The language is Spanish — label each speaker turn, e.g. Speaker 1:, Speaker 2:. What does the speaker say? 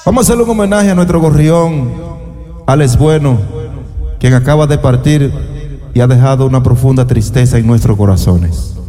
Speaker 1: Vamos a hacerle un homenaje a nuestro gorrión, Alex Bueno, quien acaba de partir y ha dejado una profunda tristeza en nuestros corazones.